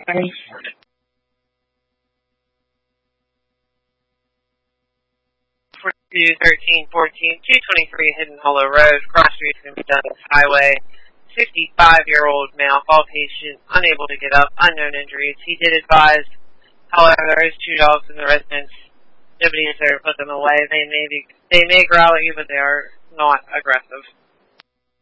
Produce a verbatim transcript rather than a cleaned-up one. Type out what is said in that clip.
forty-two thirteen fourteen two twenty-three Hidden Hollow Road, Cross Street, Douglas Highway. sixty-five-year-old male, call patient, unable to get up, unknown injuries. He did advise, however, there is two dogs in the residence. Nobody is there to put them away. They may be, they may growl at you, but they are not aggressive.